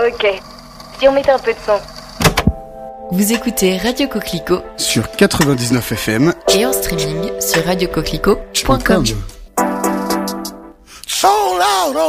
Ok. Si on mettait un peu de son. Vous écoutez Radio Coquelicot sur 99 FM et en streaming sur radiocoquelicot.com. So loud.